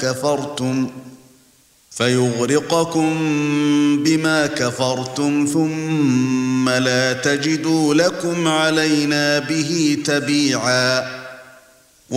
كفرتم فيغرقكم بما كفرتم ثم لا تجدوا لكم علينا به تبيعا